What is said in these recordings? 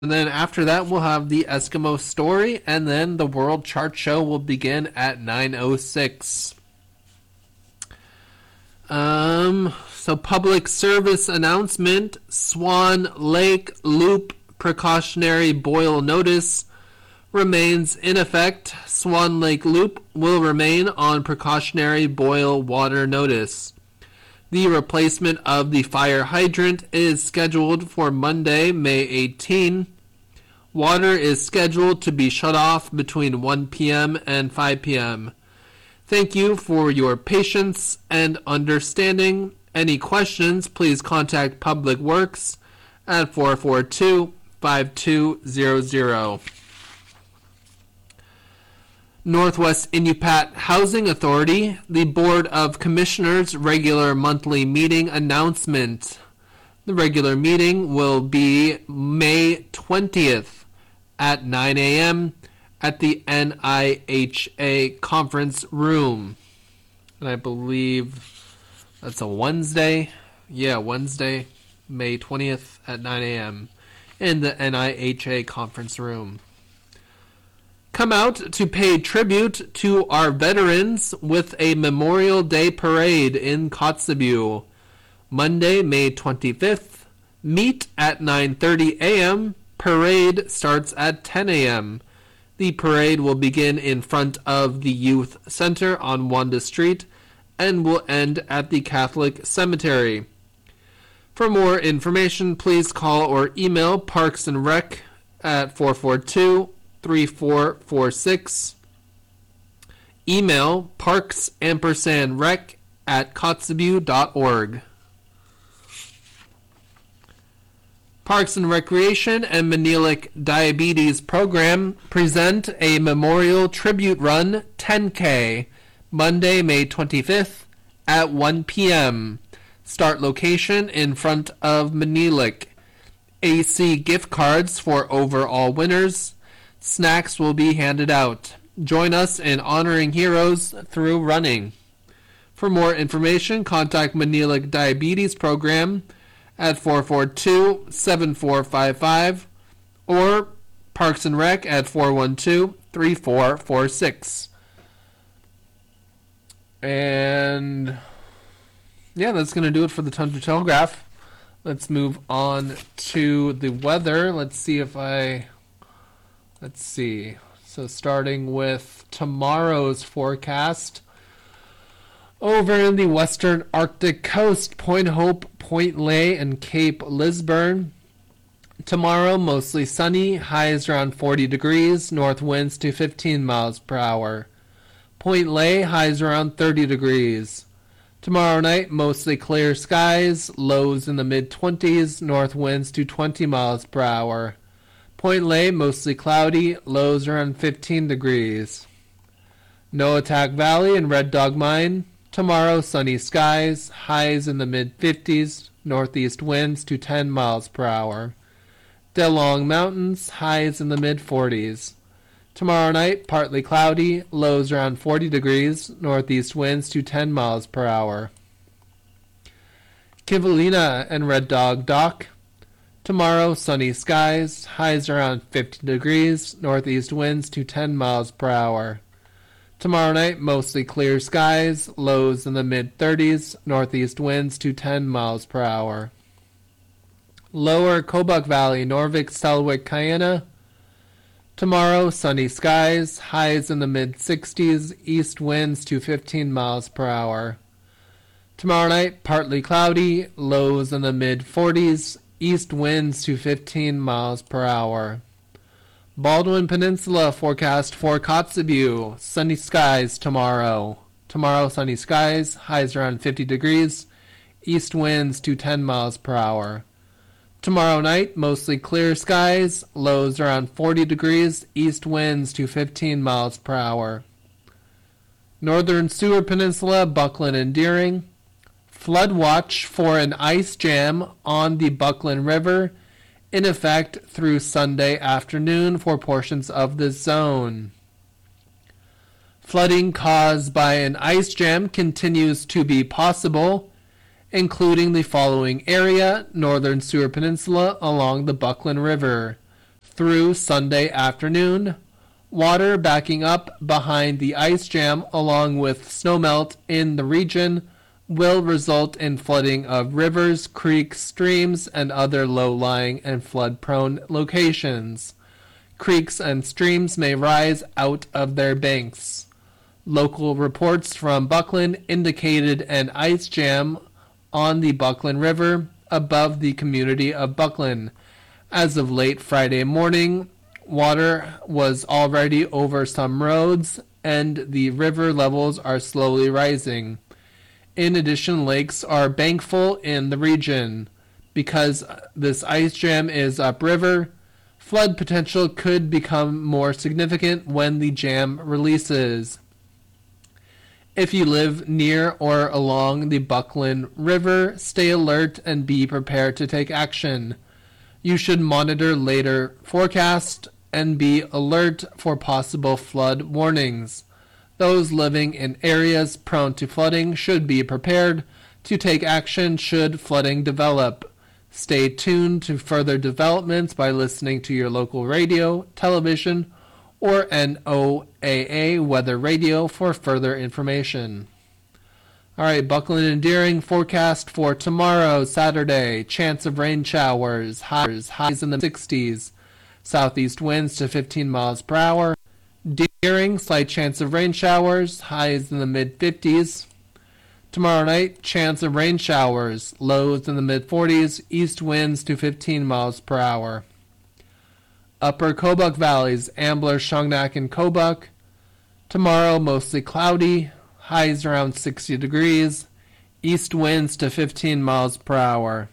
And then after that, we'll have the Eskimo story, and then the World Chart Show will begin at 9:06. So public service announcement: Swan Lake Loop precautionary boil notice remains in effect. Swan Lake Loop will remain on precautionary boil water notice. The replacement of the fire hydrant is scheduled for Monday, May 18. Water is scheduled to be shut off between 1 p.m. and 5 p.m. Thank you for your patience and understanding. Any questions, please contact Public Works at 442-5200. Northwest Inupiat Housing Authority, the Board of Commissioners regular monthly meeting announcement. The regular meeting will be May 20th at 9 a.m. at the NIHA conference room. And I believe that's a Wednesday. Yeah, Wednesday, May 20th at 9 a.m. in the NIHA conference room. Come out to pay tribute to our veterans with a Memorial Day parade in Kotzebue. Monday, May 25th. Meet at 9:30 a.m. Parade starts at 10 a.m. The parade will begin in front of the Youth Center on Wanda Street and will end at the Catholic Cemetery. For more information, please call or email Parks and Rec at 442-3446. Email parks_rec@kotzebue.org. Parks and Recreation and Manilic Diabetes Program present a Memorial Tribute Run 10K, Monday, May 25th at 1 p.m. Start location in front of Manilic. AC gift cards for overall winners. Snacks will be handed out. Join us in honoring heroes through running. For more information, contact Manilic Diabetes Program at 442-7455 or Parks and Rec at 412-3446. And yeah, that's going to do it for the Tundra Telegraph. Let's move on to the weather. Let's see. So starting with tomorrow's forecast. Over in the western Arctic coast, Point Hope, Point Lay, and Cape Lisburne. Tomorrow, mostly sunny, highs around 40 degrees, north winds to 15 miles per hour. Point Lay, highs around 30 degrees. Tomorrow night, mostly clear skies, lows in the mid-20s, north winds to 20 miles per hour. Point Lay, mostly cloudy, lows around 15 degrees. Noatak Valley and Red Dog Mine. Tomorrow, sunny skies, highs in the mid-50s, northeast winds to 10 miles per hour. DeLong Mountains, highs in the mid-40s. Tomorrow night, partly cloudy, lows around 40 degrees, northeast winds to 10 miles per hour. Kivalina and Red Dog Dock. Tomorrow, sunny skies, highs around 50 degrees, northeast winds to 10 miles per hour. Tomorrow night, mostly clear skies, lows in the mid-30s, northeast winds to 10 miles per hour. Lower Kobuk Valley, Norvik, Selwyn, Cayena. Tomorrow, sunny skies, highs in the mid-60s, east winds to 15 miles per hour. Tomorrow night, partly cloudy, lows in the mid-40s, east winds to 15 miles per hour. Baldwin Peninsula forecast for Kotzebue. Sunny skies tomorrow. Tomorrow, sunny skies, highs around 50 degrees, east winds to 10 miles per hour. Tomorrow night, mostly clear skies, lows around 40 degrees, east winds to 15 miles per hour. Northern Seward Peninsula, Buckland and Deering. Flood watch for an ice jam on the Buckland River, in effect through Sunday afternoon for portions of the zone. Flooding caused by an ice jam continues to be possible, including the following area: Northern Seward Peninsula along the Buckland River, through Sunday afternoon. Water backing up behind the ice jam along with snowmelt in the region will result in flooding of rivers, creeks, streams, and other low-lying and flood-prone locations. Creeks and streams may rise out of their banks. Local reports from Buckland indicated an ice jam on the Buckland River above the community of Buckland. As of late Friday morning, water was already over some roads and the river levels are slowly rising. In addition, lakes are bankful in the region. Because this ice jam is upriver, flood potential could become more significant when the jam releases. If you live near or along the Buckland River, stay alert and be prepared to take action. You should monitor later forecasts and be alert for possible flood warnings. Those living in areas prone to flooding should be prepared to take action should flooding develop. Stay tuned to further developments by listening to your local radio, television, or NOAA weather radio for further information. All right, Buckland and Deering forecast for tomorrow, Saturday. Chance of rain showers, highs in the 60s. Southeast winds to 15 miles per hour. Deering, slight chance of rain showers, highs in the mid-50s. Tomorrow night, chance of rain showers, lows in the mid-40s, east winds to 15 miles per hour. Upper Kobuk Valleys, Ambler, Shungnak, and Kobuk. Tomorrow, mostly cloudy, highs around 60 degrees, east winds to 15 miles per hour.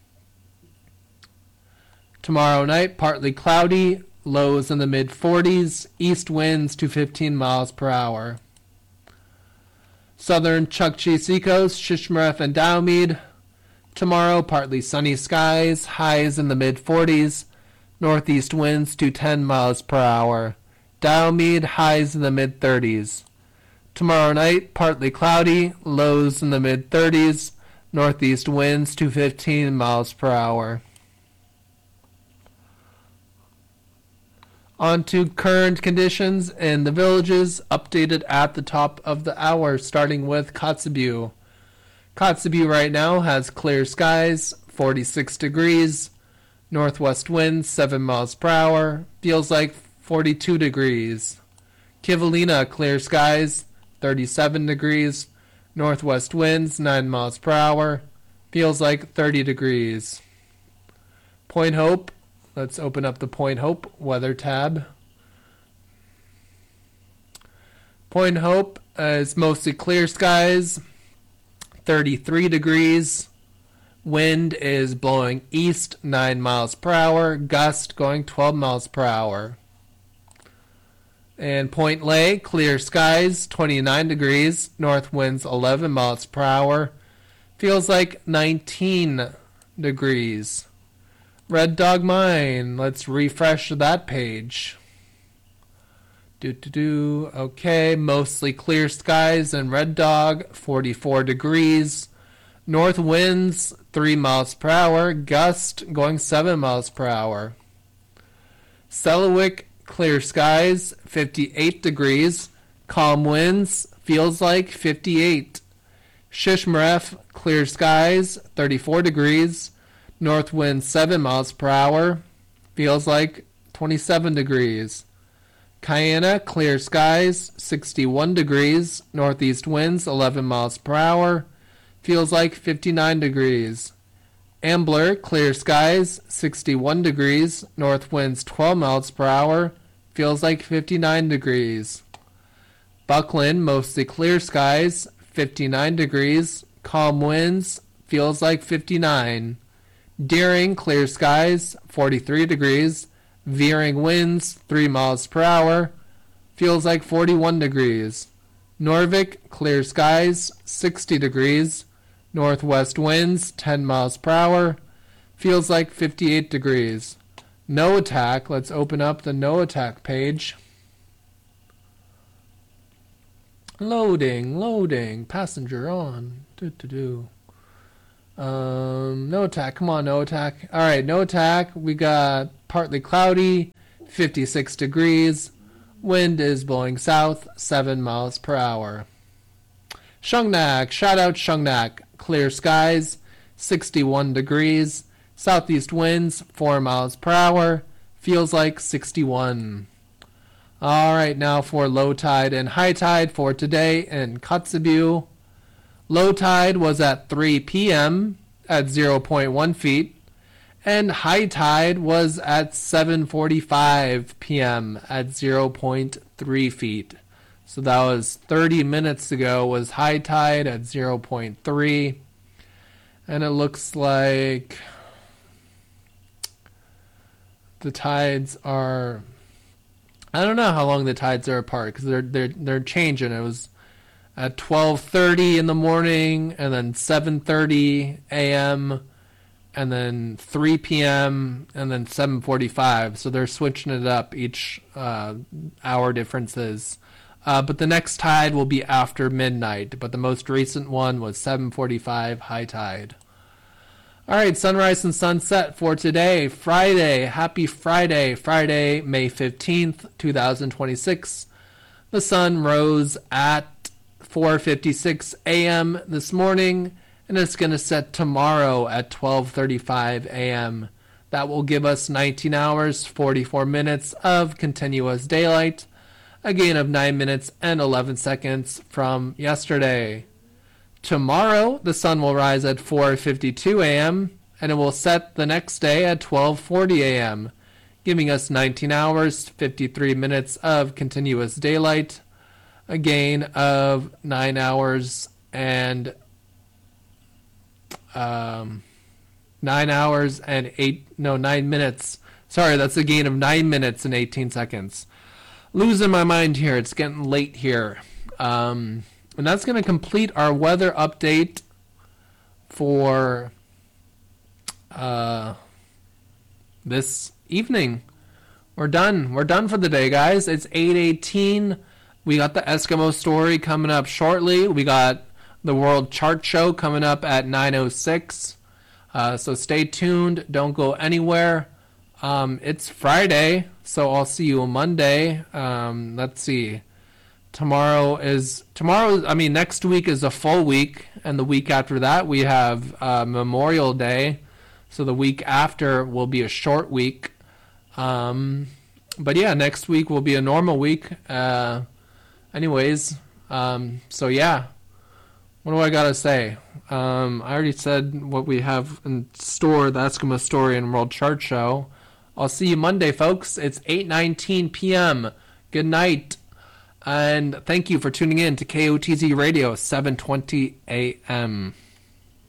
Tomorrow night, partly cloudy, lows in the mid-40s, east winds to 15 miles per hour. Southern Chukchi Seacoast, Shishmaref, and Dowmead. Tomorrow, partly sunny skies, highs in the mid-40s, northeast winds to 10 miles per hour. Dowmead, highs in the mid-30s. Tomorrow night, partly cloudy, lows in the mid-30s, northeast winds to 15 miles per hour. On to current conditions in the villages, updated at the top of the hour, starting with Kotzebue. Kotzebue right now has clear skies, 46 degrees, northwest winds 7 miles per hour, feels like 42 degrees. Kivalina, clear skies, 37 degrees, northwest winds 9 miles per hour, feels like 30 degrees. Point Hope, let's open up the Point Hope weather tab. Point Hope is mostly clear skies, 33 degrees. Wind is blowing east 9 miles per hour, gust going 12 miles per hour. And Point Lay, clear skies, 29 degrees, north winds 11 miles per hour, feels like 19 degrees. Red Dog Mine, let's refresh that page. Okay, mostly clear skies in Red Dog, 44 degrees. North winds 3 miles per hour, gust going 7 miles per hour. Selawik, clear skies, 58 degrees. Calm winds, feels like 58. Shishmaref, clear skies, 34 degrees. North wind 7 miles per hour, feels like 27 degrees. Cayena, clear skies, 61 degrees. Northeast winds 11 miles per hour, feels like 59 degrees. Ambler, clear skies, 61 degrees. North winds 12 miles per hour, feels like 59 degrees. Buckland, mostly clear skies, 59 degrees. Calm winds, feels like 59. Deering, clear skies, 43 degrees. Veering winds, 3 miles per hour, feels like 41 degrees. Norvik, clear skies, 60 degrees. Northwest winds, 10 miles per hour, feels like 58 degrees. Noatak, let's open up the Noatak page. Loading, passenger on. Noatak, come on, Noatak. All right, Noatak, we got partly cloudy, 56 degrees. Wind is blowing south, 7 miles per hour. Shungnak, shout out Shungnak. Clear skies, 61 degrees. Southeast winds, 4 miles per hour. Feels like 61. Alright, now for low tide and high tide for today in Kotzebue. Low tide was at 3 p.m. at 0.1 feet. And high tide was at 7:45 p.m. at 0.3 feet. So that was 30 minutes ago was high tide at 0.3. And it looks like the tides are, I don't know how long the tides are apart because they're changing. It was at 12:30 in the morning and then 7:30 a.m. and then 3 p.m. and then 7:45. So they're switching it up each hour differences. But the next tide will be after midnight. But the most recent one was 7:45 high tide. All right, sunrise and sunset for today, Friday. Happy Friday, Friday, May 15th, 2026. The sun rose at 4:56 a.m. this morning, and it's going to set tomorrow at 12:35 a.m. That will give us 19 hours, 44 minutes of continuous daylight, a gain of 9 minutes and 11 seconds from yesterday. Tomorrow, the sun will rise at 4:52 a.m., and it will set the next day at 12:40 a.m., giving us 19 hours, 53 minutes of continuous daylight, a gain of 9 hours and 9 minutes. Sorry, that's a gain of 9 minutes and 18 seconds. Losing my mind here. It's getting late here. And that's going to complete our weather update for this evening. We're done. We're done for the day, guys. It's 8:18. We got the Eskimo story coming up shortly. We got the World Chart Show coming up at 9:06. So stay tuned. Don't go anywhere. It's Friday, so I'll see you on Monday. Let's see. Next week is a full week, and the week after that we have Memorial Day, so the week after will be a short week. But yeah, next week will be a normal week. So yeah, what do I gotta say? I already said what we have in store, the Eskimo Story and World Chart Show. I'll see you Monday, folks. It's 8:19 p.m. Good night. And thank you for tuning in to KOTZ Radio, 7:20 a.m.